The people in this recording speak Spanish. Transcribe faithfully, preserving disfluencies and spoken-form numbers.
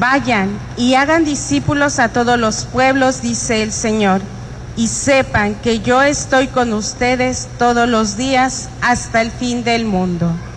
Vayan y hagan discípulos a todos los pueblos, dice el Señor, y sepan que yo estoy con ustedes todos los días hasta el fin del mundo.